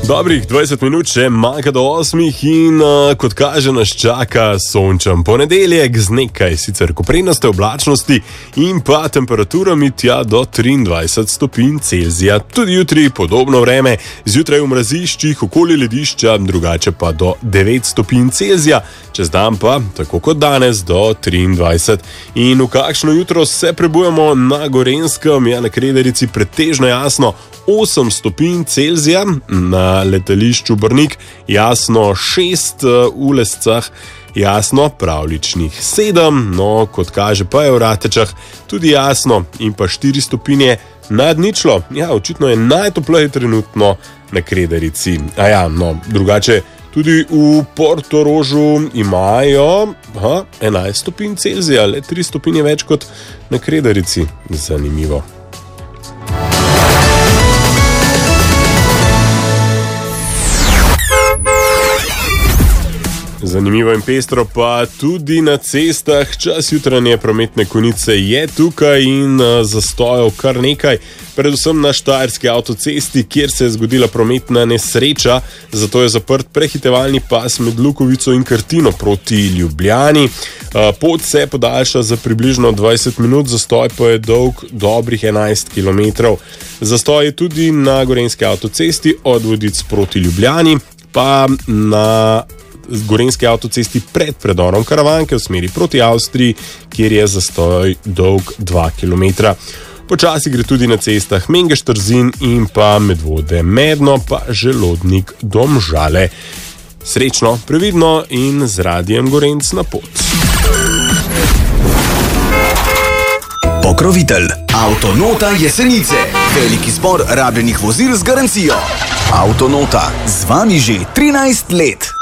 Dobrih 20 minut še manjka do 8 in kot kaže nas čaka sončen ponedeljek z nekaj sicer koprenaste oblačnosti in pa temperaturami tja do 23 stopinj Celzija. Tudi jutri podobno vreme, zjutraj v mraziščih, okoli ledišča, drugače pa do 9 stopinj Celzija, čez dan pa, tako kot danes, do 23. In v kakšno jutro se prebujemo na Gorenjskem, na Krederici pretežno jasno 8 stopinj Celzija, na letališču Brnik jasno 6, v Lescah jasno pravličnih 7, no kot kaže pa je v Ratečah tudi jasno in pa 4 stopinje nad ničlo. Ja, očitno je najtopleje trenutno na Krederici. Drugače tudi v Portorožu imajo 11 stopinj Celzija, le 3 stopinje več kot na Krederici. Zanimivo. Zanimivo in pestro pa tudi na cestah. Čas jutranje prometne konice je tukaj in zastojev kar nekaj, predvsem na Štajerski avtocesti, kjer se je zgodila prometna nesreča, zato je zaprt prehitevalni pas med Lukovico in Krtino proti Ljubljani. Pot se podaljša za približno 20 minut, zastoj pa je dolg dobrih 11 km. Zastoj je tudi na Gorenjski avtocesti od Vodic proti Ljubljani, pa na Gorenjski avtocesti pred predorom Karavanke v smeri proti Avstriji, kjer je zastoj dolg 2 km. Počasi gre tudi na cestah Mengeš-Trzin in pa Medvode-Medno, pa Želodnik Domžale. Srečno, previdno in z Radiem Gorenc na pot. Pokrovitelj Avtonota Jesenice. Veliki zbor rabljenih vozil z garancijo. Avtonota z vami že 13 let.